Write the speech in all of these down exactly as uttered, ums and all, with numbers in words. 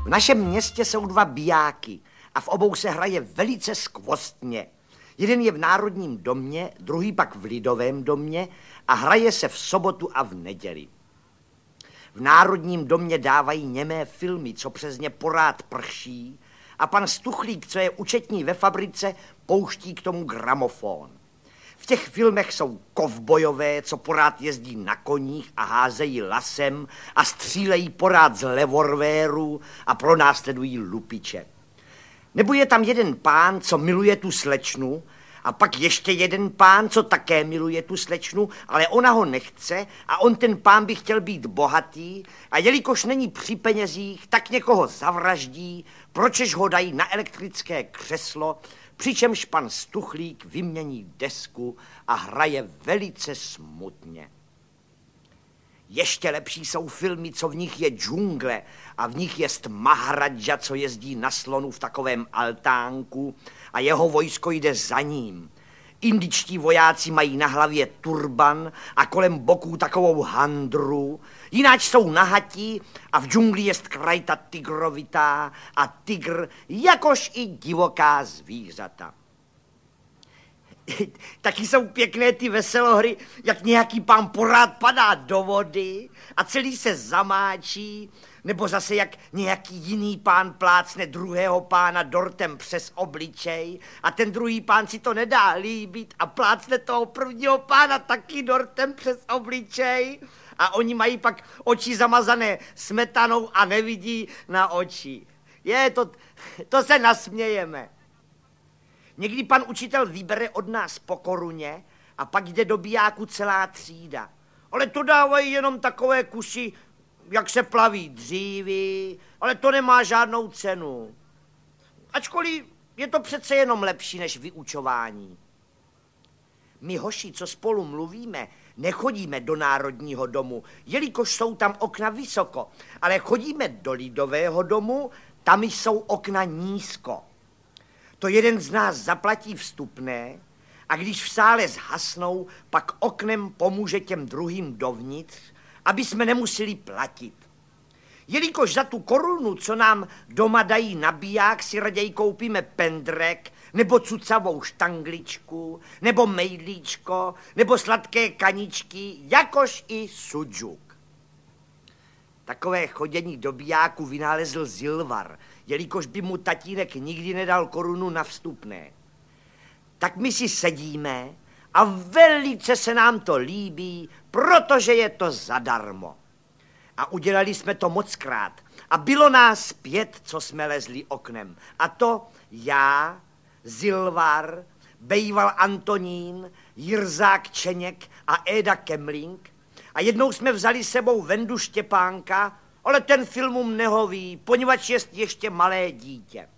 V našem městě jsou dva bijáky a v obou se hraje velice skvostně. Jeden je v Národním domě, druhý pak v Lidovém domě a hraje se v sobotu a v neděli. V Národním domě dávají němé filmy, co přes ně porád prší, a pan Stuchlík, co je účetní ve fabrice, pouští k tomu gramofon. V těch filmech jsou kovbojové, co porád jezdí na koních a házejí lasem a střílejí porád z levorvéru a pronásledují lupiče. Nebo je tam jeden pán, co miluje tu slečnu, a pak ještě jeden pán, co také miluje tu slečnu, ale ona ho nechce a on ten pán by chtěl být bohatý a jelikož není při penězích, tak někoho zavraždí, pročež ho dají na elektrické křeslo, přičemž pan Stuchlík vymění desku a hraje velice smutně. Ještě lepší jsou filmy, co v nich je džungle a v nich jest Maharadža, co jezdí na slonu v takovém altánku a jeho vojsko jde za ním. Indičtí vojáci mají na hlavě turban a kolem boků takovou handru, jináč jsou nahatí a v džungli jest krajta tygrovitá a tygr, jakož i divoká zvířata. Taky jsou pěkné ty veselohry, jak nějaký pán porád padá do vody a celý se zamáčí, nebo zase jak nějaký jiný pán plácne druhého pána dortem přes obličej a ten druhý pán si to nedá líbit a plácne toho prvního pána taky dortem přes obličej a oni mají pak oči zamazané smetanou a nevidí na oči. Je, to, to se nasmějeme. Někdy pan učitel vybere od nás po koruně a pak jde do bijáku celá třída. Ale to dávají jenom takové kusy, jak se plaví dříví, ale to nemá žádnou cenu. Ačkoliv je to přece jenom lepší než vyučování. My hoši, co spolu mluvíme, nechodíme do Národního domu, jelikož jsou tam okna vysoko, ale chodíme do Lidového domu, tam jsou okna nízko. To jeden z nás zaplatí vstupné a když v sále zhasnou, pak oknem pomůže těm druhým dovnitř, aby jsme nemuseli platit. Jelikož za tu korunu, co nám doma dají na biják, si raději koupíme pendrek, nebo cucavou štangličku, nebo mejdlíčko, nebo sladké kaničky, jakož i suđuk. Takové chodění do bijáku vynálezl Zilvar, jelikož by mu tatínek nikdy nedal korunu na vstupné. Tak my si sedíme a velice se nám to líbí, protože je to zadarmo. A udělali jsme to mockrát. A bylo nás pět, co jsme lezli oknem. A to já, Zilvar, bejval Antonín, Jirzák Čeněk a Éda Kemling. A jednou jsme vzali sebou Vendu Štěpánka, ale ten filmům nehoví, poněvadž jest ještě malé dítě.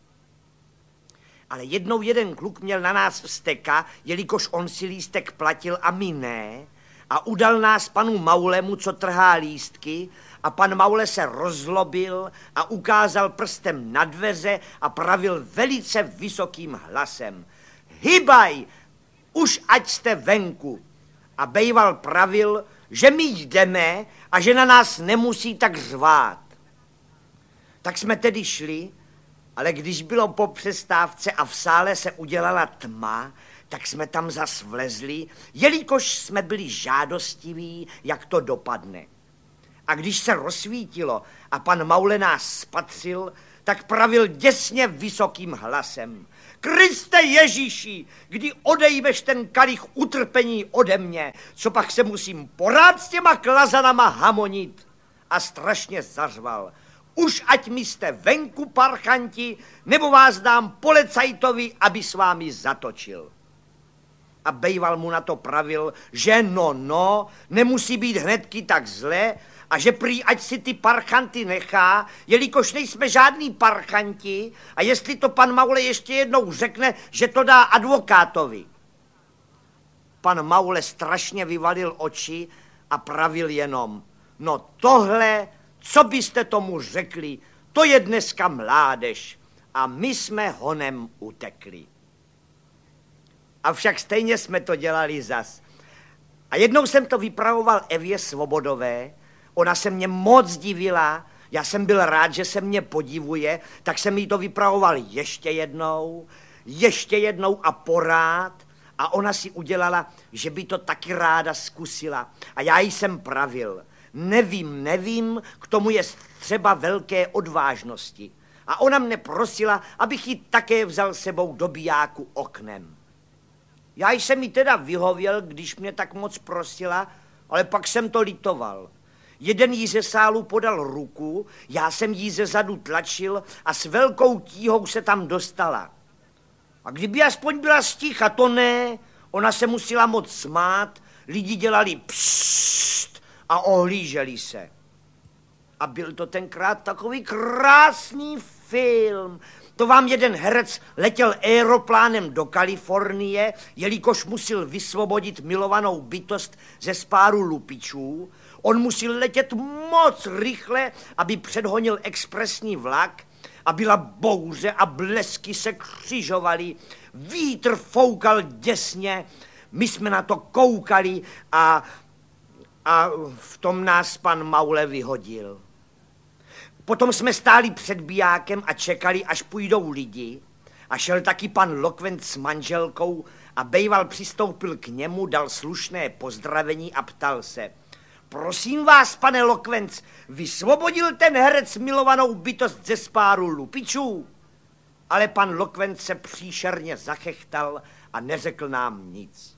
Ale jednou jeden kluk měl na nás vzteka, jelikož on si lístek platil a my ne, a udal nás panu Maulemu, co trhá lístky, a pan Maule se rozlobil a ukázal prstem na dveře a pravil velice vysokým hlasem: Hybaj, už ať jste venku. A bejval pravil, že my jdeme a že na nás nemusí tak řvát. Tak jsme tedy šli, ale když bylo po přestávce a v sále se udělala tma, tak jsme tam zas vlezli, jelikož jsme byli žádostiví, jak to dopadne. A když se rozsvítilo a pan Maule nás spatřil, tak pravil děsně vysokým hlasem: Kriste Ježíši, kdy odejmeš ten kalich utrpení ode mě, co pak se musím porád s těma klazanama hamonit. A strašně zařval: Už ať mi jste venku, parchanti, nebo vás dám policajtovi, aby s vámi zatočil. A bejval mu na to pravil, že no, no, nemusí být hnedky tak zle a že prý ať si ty parchanty nechá, jelikož nejsme žádný parchanti a jestli to pan Maule ještě jednou řekne, že to dá advokátovi. Pan Maule strašně vyvalil oči a pravil jenom: No tohle, co byste tomu řekli, to je dneska mládež. A my jsme honem utekli. Avšak stejně jsme to dělali zas. A jednou jsem to vypravoval Evě Svobodové. Ona se mě moc divila, Já jsem byl rád, že se mě podivuje, tak jsem jí to vypravoval ještě jednou, ještě jednou a porád. A ona si udělala, že by to taky ráda zkusila. A já jí jsem pravil. Nevím, nevím, k tomu je třeba velké odvážnosti. A ona mne prosila, abych ji také vzal sebou do bijáku oknem. Já jsem jí teda vyhověl, když mě tak moc prosila, ale pak jsem to litoval. Jeden jí ze sálu podal ruku, já jsem jí ze zadu tlačil a s velkou tíhou se tam dostala. A kdyby aspoň byla sticha, to ne, ona se musela moc smát, lidi dělali psst a ohlíželi se. A byl to tenkrát takový krásný film. To vám jeden herec letěl aeroplánem do Kalifornie, jelikož musel vysvobodit milovanou bytost ze spáru lupičů. On musel letět moc rychle, aby předhonil expresní vlak, a byla bouře a blesky se křižovaly, vítr foukal děsně, my jsme na to koukali a, a v tom nás pan Maule vyhodil. Potom jsme stáli před bijákem a čekali, až půjdou lidi, a šel taky pan Lokvent s manželkou a bejval přistoupil k němu, dal slušné pozdravení a ptal se: prosím vás, pane Lokvenc, vysvobodil ten herec milovanou bytost ze spáru lupičů? Ale pan Lokvenc se příšerně zachechtal a neřekl nám nic.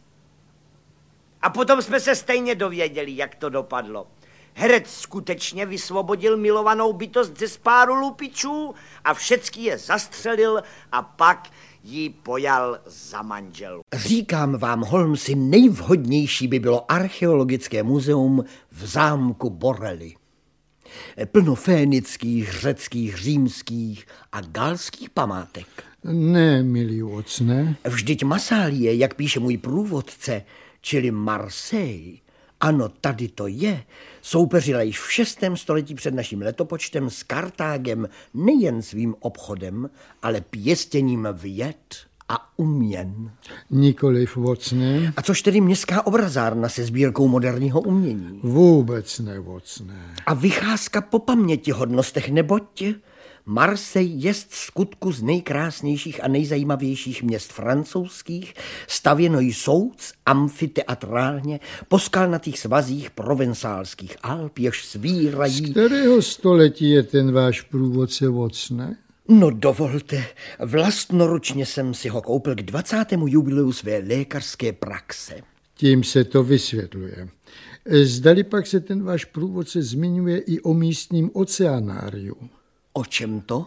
A potom jsme se stejně dověděli, jak to dopadlo. Herec skutečně vysvobodil milovanou bytost ze spáru lupičů a všecky je zastřelil a pak ji pojal za manželu. Říkám vám, Holmesi, nejvhodnější by bylo archeologické muzeum v zámku Borelli. Plno fénických, řeckých, římských a galských památek. Ne, milý ocne. Vždyť Massalie, jak píše můj průvodce, čili Marseille, ano, tady to je, soupeřila již v šestém století před naším letopočtem s Kartágem nejen svým obchodem, ale pěstěním věd a uměn. Nikoliv, vocne. A což tedy městská obrazárna se sbírkou moderního umění? Vůbec ne, vocne. A vycházka po pamětihodnostech, neboť Marseille jest skutku z nejkrásnějších a nejzajímavějších měst francouzských, stavěno jsouc amfiteatrálně po skalnatých svazích provencálských Alp, jež svírají... Z kterého století je ten váš průvodce, vocne? No dovolte, vlastnoručně jsem si ho koupil k dvacátému jubileu své lékařské praxe. Tím se to vysvětluje. Zdali pak se ten váš průvodce zmiňuje i o místním oceanáriu. O čem to?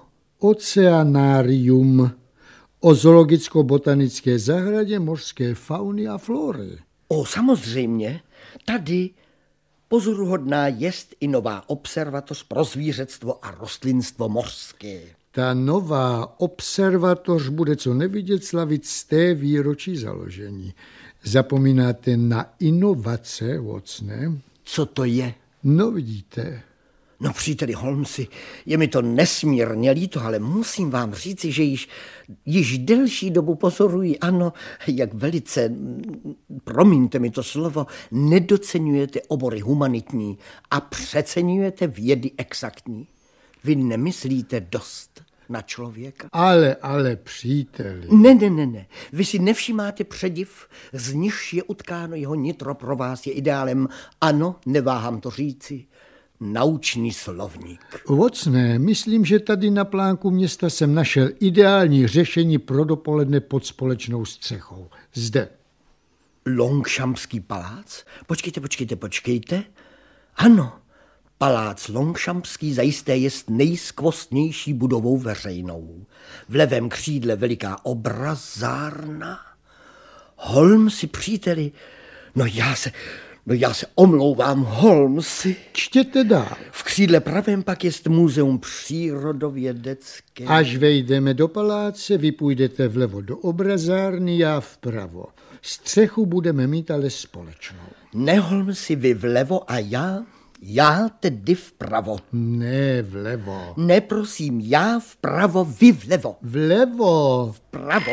Oceanárium. O zoologicko-botanické zahradě mořské fauny a flory. O, samozřejmě. Tady pozoruhodná jest i nová observatoř pro zvířectvo a rostlinstvo mořské. Ta nová observatoř bude co nevidět slavit z té výročí založení. Zapomínáte na inovace, vocne? Co to je? No vidíte. No příteli Holmesi, je mi to nesmírně líto, ale musím vám říci, že již, již delší dobu pozoruji, ano, jak velice, promiňte mi to slovo, nedoceňujete obory humanitní a přeceňujete vědy exaktní. Vy nemyslíte dost na člověka? Ale, ale, příteli. Ne, ne, ne, ne. Vy si nevšímáte přediv, z nichž je utkáno jeho nitro pro vás je ideálem. Ano, neváhám to říci. Naučný slovník. Vocné, myslím, že tady na plánku města jsem našel ideální řešení pro dopoledne pod společnou střechou. Zde. Longchampský palác? Počkejte, počkejte, počkejte. Ano, palác Longchampský zajisté jest nejskvostnější budovou veřejnou. V levém křídle veliká obrazárna. Holmesi, příteli, no já se... No já se omlouvám, Holmesi. Čtěte dál. V křídle pravém pak jest muzeum přírodovědecké. Až vejdeme do paláce, vy půjdete vlevo do obrazárny, já vpravo. Střechu budeme mít ale společnou. Ne, Holmesi, vy vlevo a já? Já tedy vpravo. Ne, vlevo. Ne, prosím, já vpravo, vy vlevo. Vlevo. Vpravo.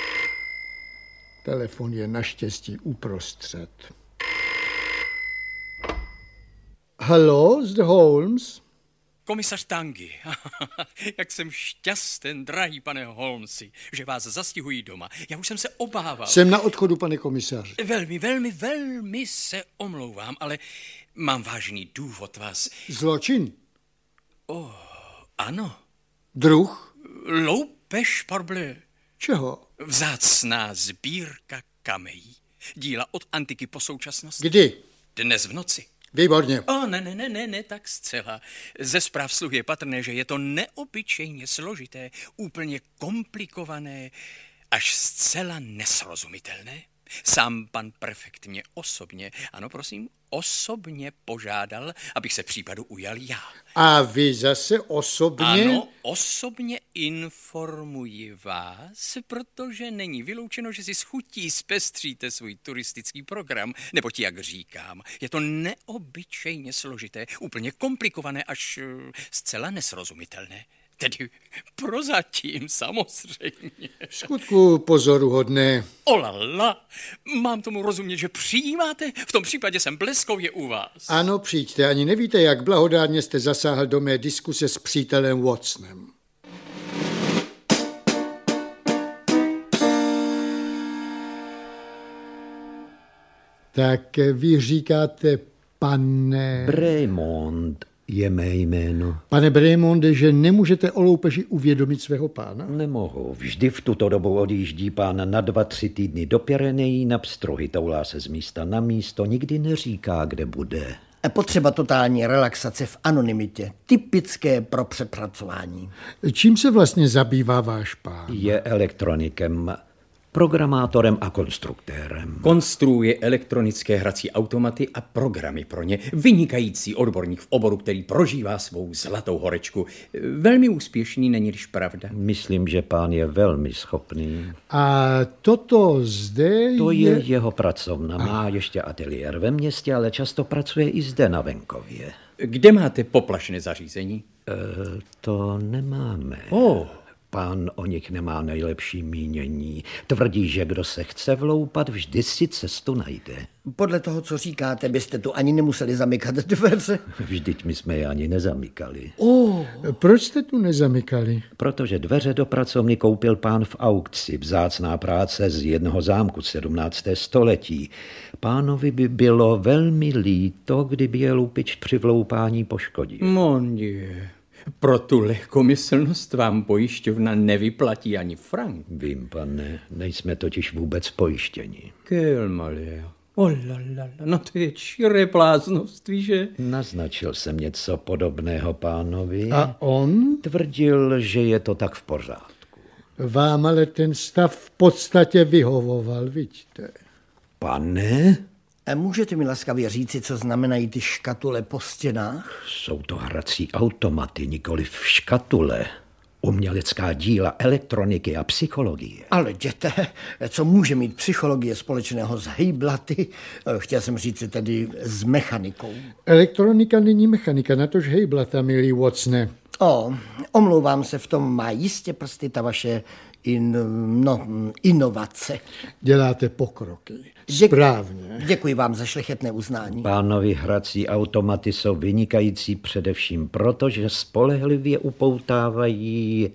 Telefon je naštěstí uprostřed. Hallo, zde Holmes. Komisař Tangy. Jak jsem šťasten, drahý pane Holmesi, že vás zastihují doma. Já už jsem se obával. Jsem na odchodu, pane komisaři. Velmi, velmi, velmi se omlouvám, ale mám vážný důvod vás... Zločin? Oh, ano. Druh? Loupež, parbleu. Čeho? Vzácná sbírka kamejí. Díla od antiky po současnost. Kdy? Dnes v noci. Výborně. O, ne, ne, ne, ne, ne, tak zcela. Ze zpráv sluh je patrné, že je to neobyčejně složité, úplně komplikované, až zcela nesrozumitelné. Sám pan prefekt mě osobně, ano prosím, osobně požádal, abych se případu ujal já. A vy zase osobně? Ano, osobně informuji vás, protože není vyloučeno, že si s chutí zpestříte svůj turistický program, neboť jak říkám, je to neobyčejně složité, úplně komplikované, až zcela nesrozumitelné. Tedy prozatím samozřejmě. V skutku pozoruhodné. Olala, mám tomu rozumět, že přijímáte? V tom případě jsem bleskově u vás. Ano, přijďte. Ani nevíte, jak blahodárně jste zasáhl do mé diskuse s přítelem Watsonem. Tak vy říkáte, pane... Bremond je mé jméno. Pane Bremonde, že nemůžete o loupeži uvědomit svého pána? Nemohu. Vždy v tuto dobu odjíždí pán na dva, tři týdny do Pyrenejí na pstrohy, toulá se z místa na místo, nikdy neříká, kde bude. A potřeba totální relaxace v anonymitě, typické pro přepracování. Čím se vlastně zabývá váš pán? Je elektronikem, programátorem a konstruktérem. Konstruuje elektronické hrací automaty a programy pro ně. Vynikající odborník v oboru, který prožívá svou zlatou horečku. Velmi úspěšný, není-liž pravda? Myslím, že pán je velmi schopný. A toto zde To je... je jeho pracovna. Má ještě ateliér ve městě, ale často pracuje i zde na venkově. Kde máte poplašné zařízení? E, to nemáme. Oh. Pán o nich nemá nejlepší mínění. Tvrdí, že kdo se chce vloupat, vždy si cestu najde. Podle toho, co říkáte, byste tu ani nemuseli zamykat dveře. Vždyť my jsme je ani nezamykali. Oh. Proč jste tu nezamykali? Protože dveře do pracovny koupil pán v aukci, vzácná práce z jednoho zámku sedmnáctého století. Pánovi by bylo velmi líto, kdyby je lupič při vloupání poškodil. Mon Dieu. Pro tu lehkomyslnost vám pojišťovna nevyplatí ani frank. Vím, pane, nejsme totiž vůbec pojištěni. Quel malheur. Oh la la la, no to je čiré bláznoství, že? Naznačil jsem něco podobného pánovi. A on? Tvrdil, že je to tak v pořádku. Vám ale ten stav v podstatě vyhovoval, vidíte. Pane? A můžete mi laskavě říci, co znamenají ty škatule po stěnách? Jsou to hrací automaty, nikoli v škatule. Umělecká díla elektroniky a psychologie. Ale jděte, co může mít psychologie společného s hejblaty? Chtěl jsem říct tedy s mechanikou. Elektronika není mechanika, natož hejblata, milý Watsone. O, omlouvám se, v tom má jistě prsty ta vaše in, no, inovace. Děláte pokroky. Děk, Správně. Děkuji vám za šlechetné uznání. Pánovi hrací automaty jsou vynikající především proto, že spolehlivě upoutávají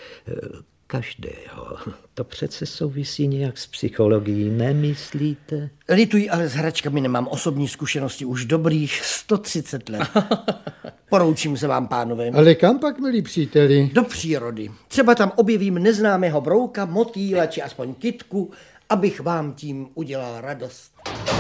každého. To přece souvisí nějak s psychologií, nemyslíte? Lituji, ale s hračkami nemám osobní zkušenosti už dobrých sto třicet let. Poroučím se vám, pánové. Ale kam pak, milí příteli? Do přírody. Třeba tam objevím neznámého brouka, motýla či aspoň kytku, abych vám tím udělal radost.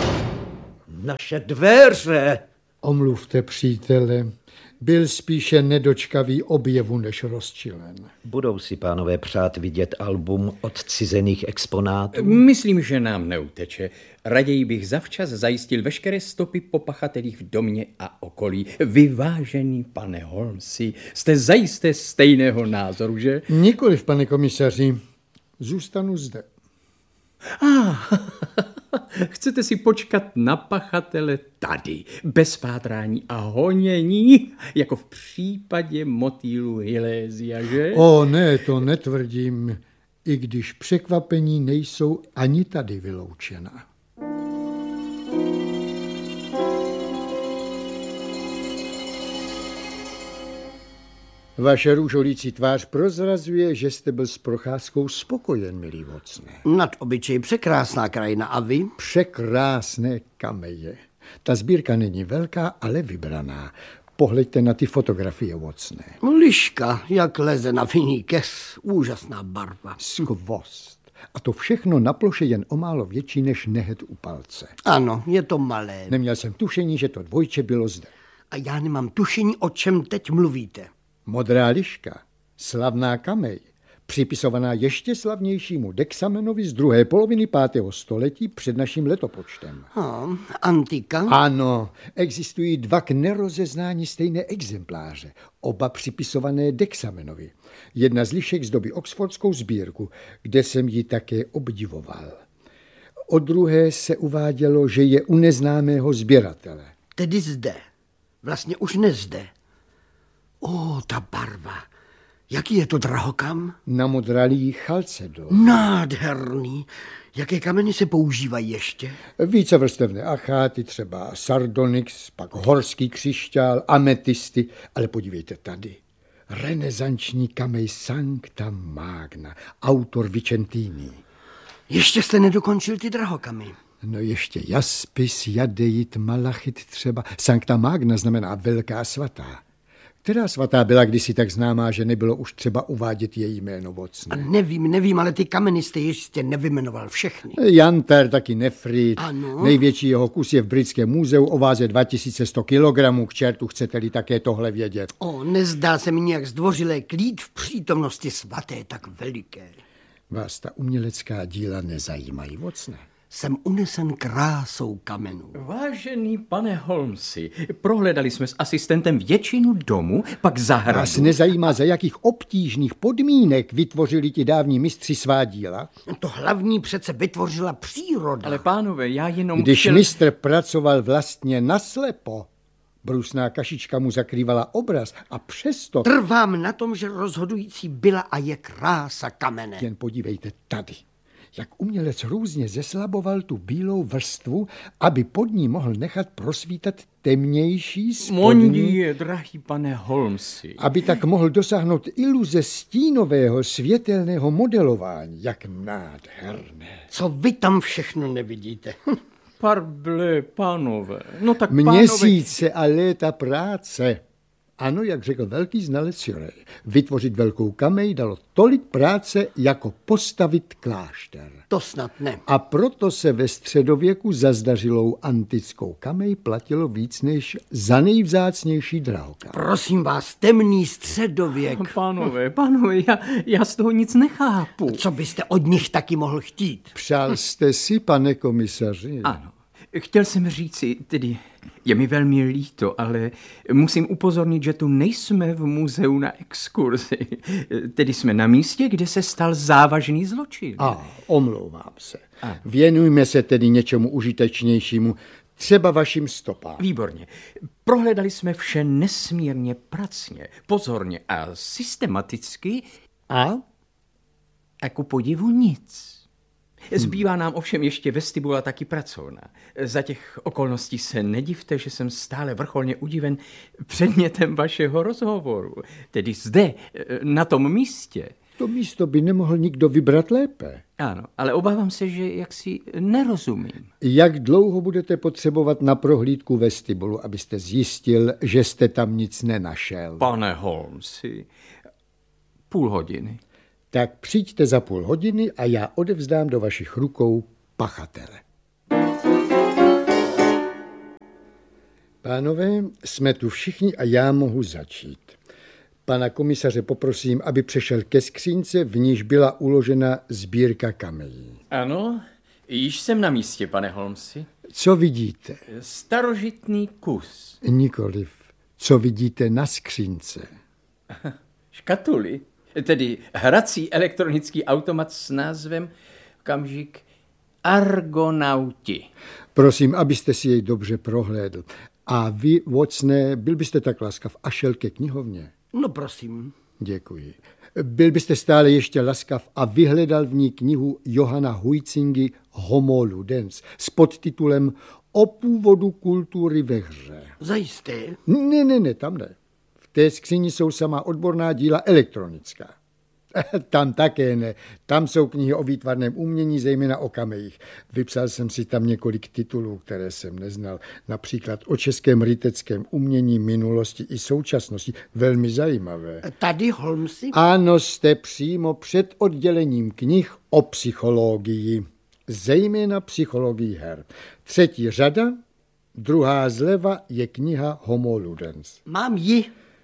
Naše dveře! Omluvte, přítele. Byl spíše nedočkavý objevu než rozčilen. Budou si pánové přát vidět album odcizených exponátů? Myslím, že nám neuteče. Raději bych zavčas zajistil veškeré stopy po pachatelích v domě a okolí. Vyvážený pane Holmesi, jste zajisté stejného názoru, že? Nikoliv, pane komisaři. Zůstanu zde. Ah, chcete si počkat na pachatele tady, bez pátrání a honění, jako v případě motýlu Hilésia, že? O ne, to netvrdím, i když překvapení nejsou ani tady vyloučena. Vaše růžolící tvář prozrazuje, že jste byl s procházkou spokojen, milý Watsone. Nad obyčej překrásná krajina, a vy? Překrásné kameje. Ta sbírka není velká, ale vybraná. Pohleďte na ty fotografie, Watsone. Liška, jak leze na vinný kes. Úžasná barva. Skvost. A to všechno na ploše jen o málo větší než nehet u palce. Ano, je to malé. Neměl jsem tušení, že to dvojče bylo zde. A já nemám tušení, o čem teď mluvíte. Modrá liška, slavná kamej, připisovaná ještě slavnějšímu Dexamenovi z druhé poloviny pátého století před naším letopočtem. A, antika? Ano, existují dva k nerozeznání stejné exempláře, oba připisované Dexamenovi. Jedna z lišek zdobí oxfordskou sbírku, kde jsem ji také obdivoval. O druhé se uvádělo, že je u neznámého sběratele. Tedy zde. Vlastně už nezde. O, ta barva. Jaký je to drahokam? Namodralý chalcedon. Nádherný. Jaké kameny se používají ještě? Vícevrstevné acháty, třeba sardonyx, pak horský křišťál, ametisty. Ale podívejte tady. Renesanční kamej Sancta Magna, autor Vicentini. Ještě jste nedokončil ty drahokamy. No ještě jaspis, jadeit, malachit třeba. Sancta Magna znamená velká svatá. Která svatá byla kdysi tak známá, že nebylo už třeba uvádět její jméno, Watsone? Nevím, nevím, ale ty kameny jste ještě nevymenoval všechny. Jantar, taky nefrit. Ano. Největší jeho kus je v Britském muzeu o váze dva tisíce sto kilogramů. K čertu, chcete-li také tohle vědět? O, nezdá se mi nějak zdvořilé klít v přítomnosti svaté tak veliké. Vás ta umělecká díla nezajímají, Watsone? Jsem unesen krásou kamenů. Vážený pane Holmesi, prohledali jsme s asistentem většinu domu, pak zahradu. Vás nezajímá, za jakých obtížných podmínek vytvořili ti dávní mistři svá díla? To hlavní přece vytvořila příroda. Ale pánové, já jenom Když chtěl... mistr pracoval vlastně naslepo, brusná kašička mu zakrývala obraz a přesto... Trvám na tom, že rozhodující byla a je krása kamene. Jen podívejte tady, jak umělec různě zeslaboval tu bílou vrstvu, aby pod ní mohl nechat prosvítat temnější spodní... Mondie, drahý pane Holmesi. Aby tak mohl dosáhnout iluze stínového světelného modelování. Jak nádherné. Co vy tam všechno nevidíte? Parble, pánové. No tak pánové... Měsíce a léta práce. Ano, jak řekl velký znalec Jurej, vytvořit velkou kamej dalo tolik práce, jako postavit klášter. To snad ne. A proto se ve středověku za zdařilou antickou kamej platilo víc než za nejvzácnější drahokam. Prosím vás, temný středověk. Pánové, pánové, já, já z toho nic nechápu. Co byste od nich taky mohl chtít? Přál jste si, pane komisaři? Ano. Chtěl jsem říci, tedy je mi velmi líto, ale musím upozornit, že tu nejsme v muzeu na exkurzi. Tedy jsme na místě, kde se stal závažný zločin. A, omlouvám se. A. Věnujme se tedy něčemu užitečnějšímu, třeba vašim stopám. Výborně. Prohledali jsme vše nesmírně pracně, pozorně a systematicky. A? A ku podivu nic. Zbývá nám ovšem ještě vestibula taky pracovna. Za těch okolností se nedivte, že jsem stále vrcholně udiven předmětem vašeho rozhovoru. Tedy zde, na tom místě. To místo by nemohl nikdo vybrat lépe. Ano, ale obávám se, že jaksi nerozumím. Jak dlouho budete potřebovat na prohlídku vestibulu, abyste zjistil, že jste tam nic nenašel? Pane Holmesi, půl hodiny. Tak přijďte za půl hodiny a já odevzdám do vašich rukou pachatele. Pánové, jsme tu všichni a já mohu začít. Pana komisaře poprosím, aby přešel ke skřínce, v níž byla uložena sbírka kamejí. Ano, již jsem na místě, pane Holmesi. Co vidíte? Starožitný kus. Nikoliv. Co vidíte na skřínce? Škatuli. Tedy hrací elektronický automat s názvem kamžik Argonauti. Prosím, abyste si jej dobře prohlédl. A vy, Watsone, byl byste tak laskav a šel ke knihovně? No prosím. Děkuji. Byl byste stále ještě laskav a vyhledal v ní knihu Johana Huizingy Homo Ludens s podtitulem O původu kultury ve hře. Zajisté? Ne, ne, ne, tam ne. V V té skříni jsou sama odborná díla elektronická. Tam také ne. Tam jsou knihy o výtvarném umění, zejména o kamejích. Vypsal jsem si tam několik titulů, které jsem neznal. Například o českém ryteckém umění, minulosti i současnosti. Velmi zajímavé. Tady, Holmesi? Ano, jste přímo před oddělením knih o psychologii. Zejména psychologii her. Třetí řada, druhá zleva je kniha Homo Ludens. Mám ji.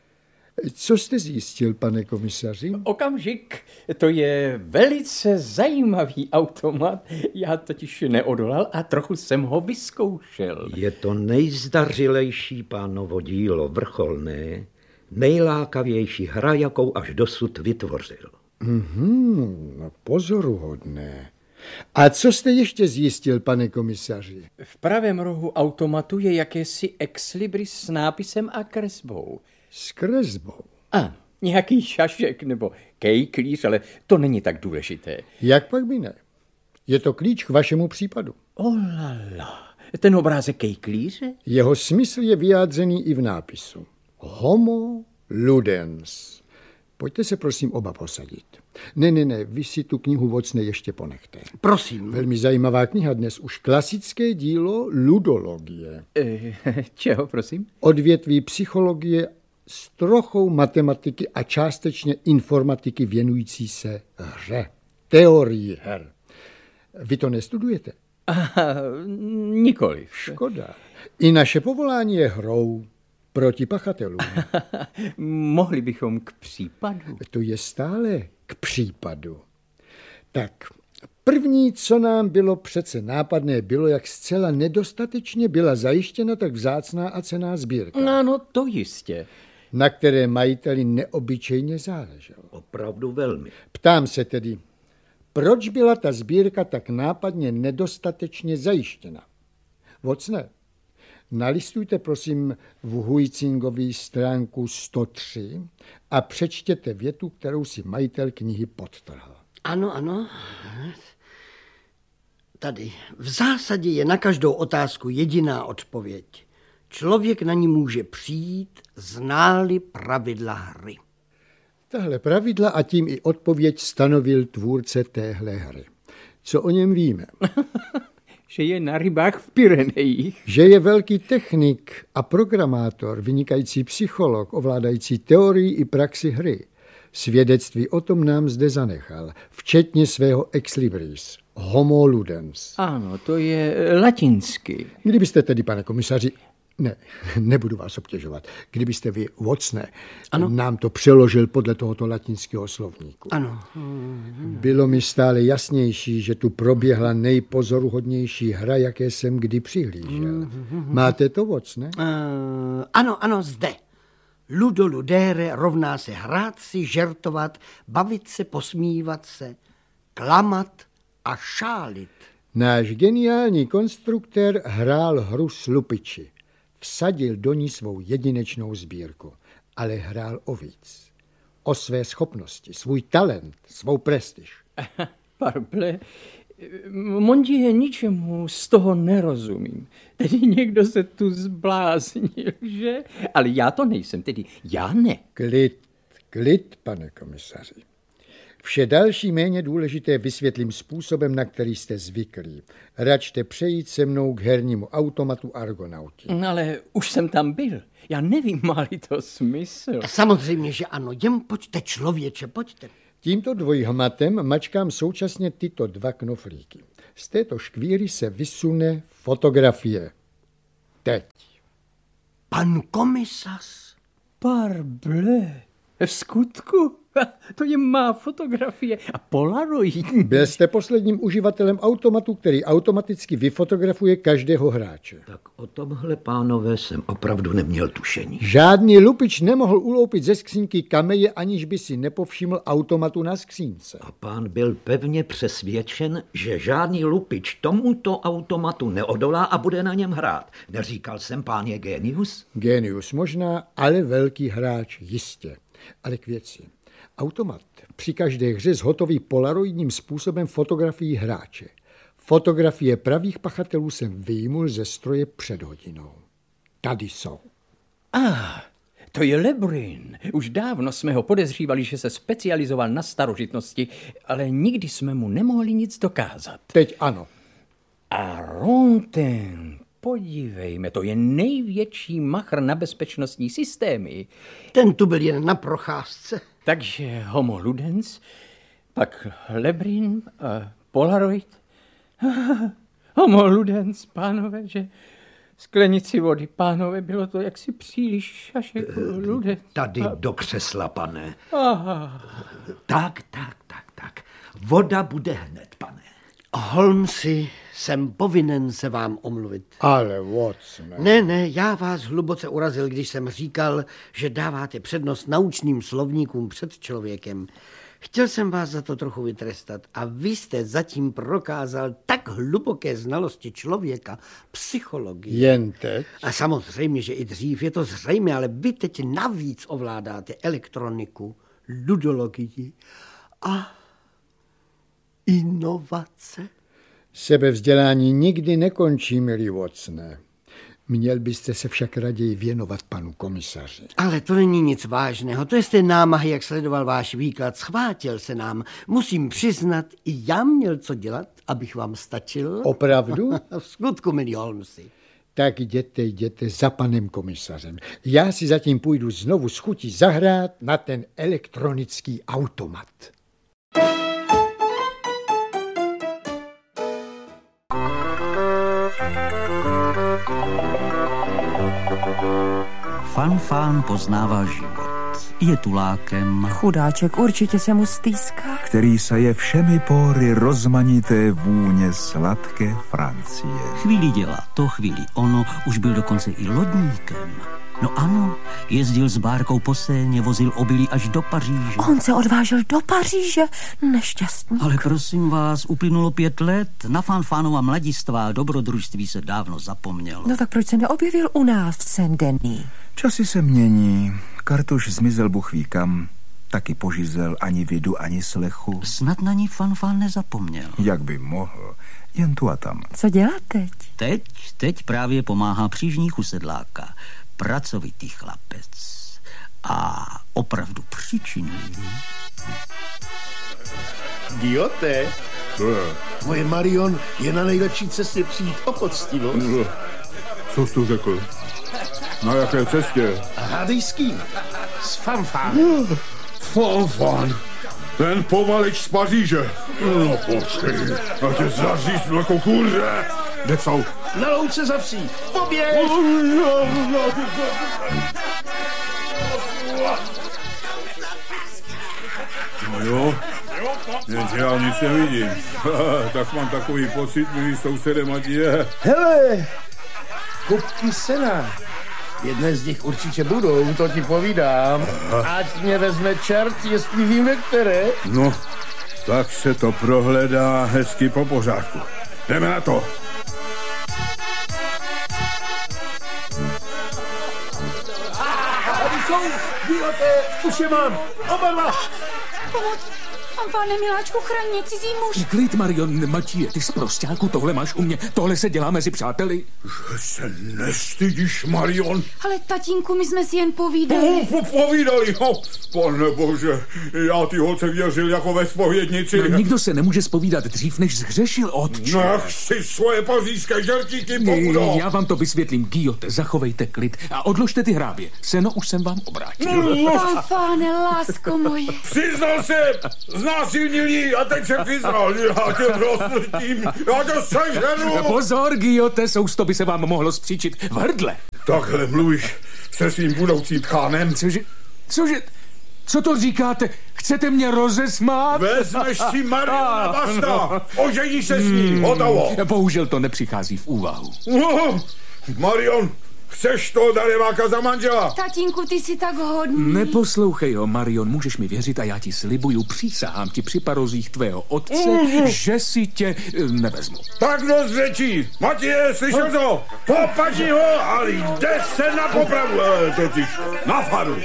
Co jste zjistil, pane komisaři? Okamžik, to je velice zajímavý automat. Já totiž neodolal a trochu jsem ho vyzkoušel. Je to nejzdařilejší pánovo dílo, vrcholné, nejlákavější hra, jakou až dosud vytvořil. Mhm, no pozoruhodné. A co jste ještě zjistil, pane komisaři? V pravém rohu automatu je jakési ex libris s nápisem a kresbou. S kresbou? A nějaký šašek nebo kejklíř, ale to není tak důležité. Jak pak by ne? Je to klíč k vašemu případu. Olala, ten obrázek kejklíře? Jeho smysl je vyjádřený i v nápisu. Homo Ludens. Pojďte se prosím oba posadit. Ne, ne, ne, vy si tu knihu Vocne ještě ponechte. Prosím. Velmi zajímavá kniha dnes, už klasické dílo ludologie. E, čeho, prosím? Odvětví psychologie s trochou matematiky a částečně informatiky věnující se hře. Teorii her. Vy to nestudujete? Aha, nikoliv. Škoda. I naše povolání je hrou proti pachatelům. Mohli bychom k případu. To je stále k případu. Tak, první, co nám bylo přece nápadné, bylo, jak zcela nedostatečně byla zajištěna tak vzácná a cenná sbírka. Ano, to jistě. Na které majiteli neobyčejně záleželo. Opravdu velmi. Ptám se tedy, proč byla ta sbírka tak nápadně nedostatečně zajištěna? Vocne, nalistujte prosím v Huizingový stránku sto tři a přečtěte větu, kterou si majitel knihy podtrhl. Ano, ano. Tady. V zásadě je na každou otázku jediná odpověď. Člověk na ní může přijít, zná-li pravidla hry. Tahle pravidla a tím i odpověď stanovil tvůrce téhle hry. Co o něm víme? Že je na rybách v Pyrenejích. Že je velký technik a programátor, vynikající psycholog, ovládající teorii i praxi hry. Svědectví o tom nám zde zanechal, včetně svého ex libris, Homo Ludens. Ano, to je latinsky. Kdybyste tedy, pane komisaři, ne, nebudu vás obtěžovat, kdybyste vy, Vocne, ano? Nám to přeložil podle tohoto latinského slovníku. Ano. Bylo mi stále jasnější, že tu proběhla nejpozoruhodnější hra, jaké jsem kdy přihlížel. Máte to, Vocne? Uh, ano, ano, zde. Ludo ludere rovná se hrát si, žertovat, bavit se, posmívat se, klamat a šálit. Náš geniální konstruktér hrál hru s lupiči. Vsadil do ní svou jedinečnou sbírku, ale hrál o víc. O své schopnosti, svůj talent, svou prestiž. Parble, Mondě, ničemu z toho nerozumím. Tedy někdo se tu zbláznil, že? Ale já to nejsem, tedy já ne. Klid, klid, pane komisaři. Vše další méně důležité vysvětlím způsobem, na který jste zvyklí. Račte přejít se mnou k hernímu automatu Argonauti. Ale už jsem tam byl. Já nevím, má-li to smysl. Samozřejmě, že ano. Jen pojďte, člověče, pojďte. Tímto dvojhmatem mačkám současně tyto dva knoflíky. Z této škvíry se vysune fotografie. Teď. Pan komisař. Parble, v skutku? To je má fotografie a polaroid. Byl jste posledním uživatelem automatu, který automaticky vyfotografuje každého hráče. Tak o tomhle, pánové, jsem opravdu neměl tušení. Žádný lupič nemohl uloupit ze skřínky kameje, aniž by si nepovšiml automatu na skřínce. A pán byl pevně přesvědčen, že žádný lupič tomuto automatu neodolá a bude na něm hrát. Neříkal jsem, pán je génius? Génius možná, ale velký hráč jistě. Ale k věci. Automat při každé hře zhotoví polaroidním způsobem fotografii hráče. Fotografie pravých pachatelů jsem vyjmul ze stroje před hodinou. Tady jsou. Ah, To je Lebrin. Už dávno jsme ho podezřívali, že se specializoval na starožitnosti, ale nikdy jsme mu nemohli nic dokázat. Teď ano. A Ronten, podívejme, to je největší machr na bezpečnostní systémy. Ten tu byl jen na procházce. Takže Homo Ludens, pak Lebrin, a Polaroid. Homo Ludens, pánové, že sklenici vody, pánové, bylo to jaksi příliš až jako Ludens. Tady do křesla, pane. Aha. Tak, tak, tak, tak. Voda bude hned, pane. Holmesi, jsem povinen se vám omluvit. Ale Watson. Ne, ne, já vás hluboce urazil, když jsem říkal, že dáváte přednost naučným slovníkům před člověkem. Chtěl jsem vás za to trochu vytrestat a vy jste zatím prokázal tak hluboké znalosti člověka, psychologie. Jen teď? A samozřejmě, že i dřív je to zřejmé, ale vy teď navíc ovládáte elektroniku, ludologii a inovace. Sebevzdělání nikdy nekončí, milý Watsone. Měl byste se však raději věnovat panu komisaři. Ale to není nic vážného, to je z té námahy, jak sledoval váš výklad, schvátil se nám. Musím přiznat, i já měl co dělat, abych vám stačil. Opravdu? V skutku, milí Holmesi. Tak jděte, jděte za panem komisařem. Já si zatím půjdu znovu s chutí zahrát na ten elektronický automat. Fanfán poznává život. Je tulákem. Chudáček, určitě se mu stýská. Který saje všemi pory rozmanité vůně sladké Francie. Chvíli dělá to, chvíli ono, už byl dokonce i lodníkem. No ano, jezdil s bárkou po Séně, vozil obilí až do Paříže. On se odvážel do Paříže, nešťastník. Ale prosím vás, uplynulo pět let, na Fanfánova mladistvá dobrodružství se dávno zapomnělo. No tak proč se neobjevil u nás v Saint-Denis? Časy se mění, Kartuš zmizel Bůh ví kam, taky požizel ani vidu, ani slechu. Snad na ní Fanfán nezapomněl. Jak by mohl, jen tu a tam. Co dělá teď? Teď, teď právě pomáhá přížníku sedláka. Pracovitý chlapec a opravdu příčinlivý. Giote, Co je? moje Marion je na nejlepší cestě přijít o poctivost. No, co jsi tu řekl? Na jaké cestě? A hádej s kým? S Fanfánem. Fanfán, ten povaleč z Paříže. No počkej, a tě zaříznu jako kuře. Kde jsou? Na louce za vsí. Poběž! No jo, jenže já nic nevidím. Tak mám takový pocit, milý sousedem, ať je. Hele, kupky sena. Jedné z nich určitě budou, to ti povídám. Ať mě vezme čert, jestli vím, ve které. No, tak se to prohledá hezky po pořádku. Jdeme na to. Tady jsou, Giote, už je mám, oba dva. Pomoc, Fanfáne, miláčku, chraň mě, cizí muž. Klid, Marion, Matěje, ty z prosťáku, tohle máš u mě, tohle se dělá mezi přáteli. Že se nestydíš, Marion? Ale tatínku, my jsme si jen povídali. Oh, po, povídali, oh, pane bože, já ty holce věřil jako ve zpovědnici. No, nikdo se nemůže zpovídat dřív, než zhřešil, otče. Nech si svoje pařížské žertíky, pokud. Já vám to vysvětlím, Giote, zachovejte klid a odložte ty hrábě. Seno už jsem vám obrátil. Fanfáne, lásko moje. Přiznal se, znásilnil jí a teď se přiznal, já tě rozlitím, já tě seženu. Pozor, Giote, sousto by se vám mohlo spříčit v hrdle. Takhle mluvíš se svým budoucím tchánem. Cože, cože, co to říkáte? Chcete mě rozesmát? Vezmeš si Mariona Basta, oženíš se s ním, hotovo. Bohužel to nepřichází v úvahu. No, Marion, chceš toho dareváka za manžela? Tatínku, ty jsi tak hodný. Neposlouchej ho, Marion, můžeš mi věřit a já ti slibuju, přísahám ti při parozích tvého otce, mm. že si tě uh, nevezmu. Tak dost řečí. Matěje, slyšel to? Popaží ho, ale jde se na popravu, e, totiž na faru.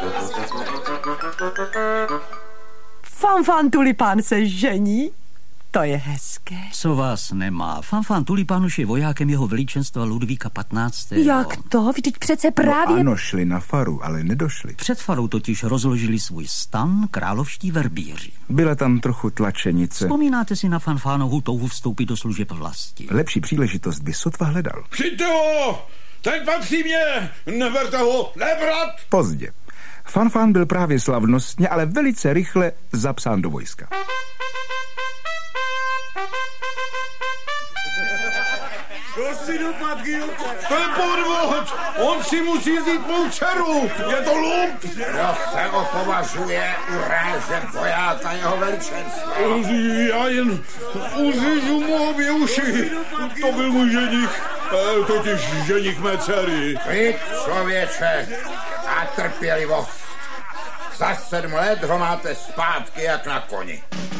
Fanfán Tulipán se žení? To je hezké. Co vás nemá? Fanfán Tulipán už je vojákem jeho veličenstva Ludvíka patnáctého. Jak to? Vždyť přece právě... No ano, šli na faru, ale nedošli. Před farou totiž rozložili svůj stan královští verbíři. Byla tam trochu tlačenice. Vzpomínáte si na Fanfánovu touhu vstoupit do služeb vlasti? Lepší příležitost by sotva hledal. Přijďte ho! Ten patří mě! Neberte ho! Nebrat! Pozdě. Fanfán byl právě slavnostně, ale velice rychle zapsán do vojska. To si dopadky, to je podvod! On si musí vzít mou dceru! Je to lump! Kdo se ho považuje urážet vojáka jeho veličenstva? Já jen uřížu mu obě uši. To byl můj ženich, totiž ženich mé dcery. Klid, člověče, a trpělivost. Za sedm let ho máte zpátky jak na koni.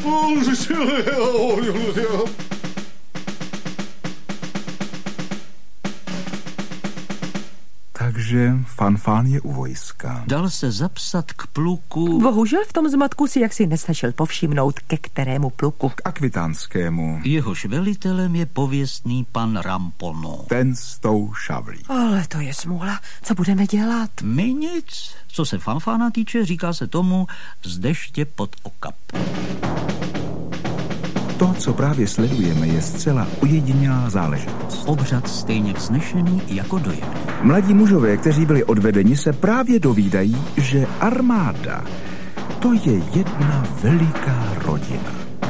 Takže Fanfán je u vojska. Dal se zapsat k pluku... Bohužel v tom zmatku si jaksi nestačil povšimnout, ke kterému pluku. K akvitánskému. Jehož velitelem je pověstný pan Rampono. Ten s tou šavlí. Ale to je smůla. Co budeme dělat? My nic. Co se Fanfána týče, říká se tomu z deště pod okap. To, co právě sledujeme, je zcela ujedinělá záležitost. Obřad stejně vznešený jako dojemný. Mladí mužové, kteří byli odvedeni, se právě dovídají, že armáda to je jedna veliká rodina.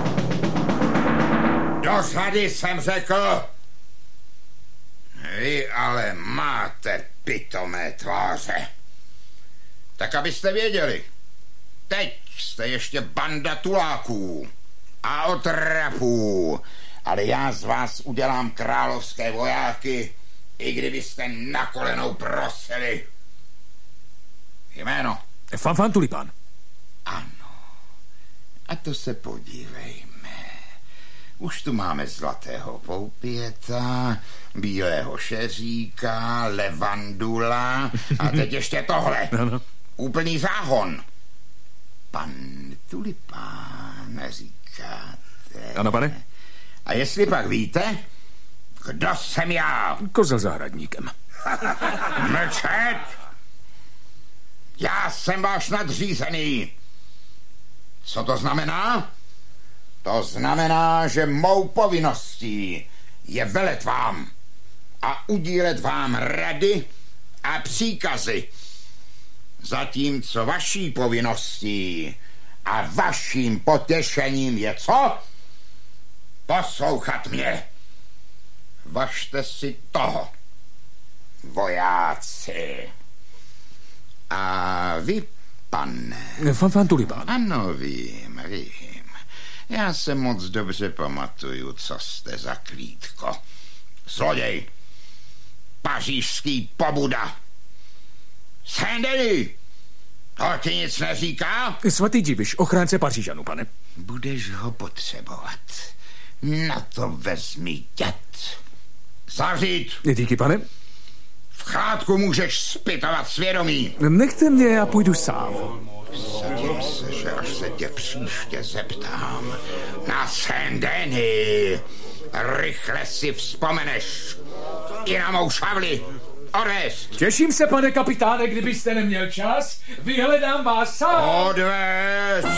Do řady jsem řekl. Vy ale máte pitomé tváře. Tak abyste věděli, teď jste ještě banda tuláků a otrapů, ale já z vás udělám královské vojáky, i kdybyste na kolenou prosili. Jméno? Fanfán Tulipán. Ano. A to se podívejme. Už tu máme zlatého poupěta, bílého šeříka, levandula a teď ještě tohle. Úplný záhon. Pan Tulipán, říkáte? Ano, pane. A jestli pak víte, kdo jsem já? Kozel zahradníkem. Mlčet! Já jsem váš nadřízený. Co to znamená? To znamená, že mou povinností je velet vám a udílet vám rady a příkazy. Zatímco vaší povinností a vaším potěšením je co? Poslouchat mě. Važte si toho, vojáci. A vy, pane... Fanfán Tulipán. Ano, vím, vím. Já se moc dobře pamatuju, co jste za klítko. Zloděj, pařížský pobuda. Saint-Denis, to ti nic neříká? Svatý Diviš, ochránce Pařížanů, pane. Budeš ho potřebovat. Na to vezmi dět. Zavřít. Díky, pane. V chládku můžeš zpytovat svědomí. Nechte mě, já půjdu sám. Sadím se, že až se tě příště zeptám na Saint-Denis, rychle si vzpomeneš i na mou šavli. Odvést. Těším se, pane kapitáne, kdybyste neměl čas, vyhledám vás sám. Odvést.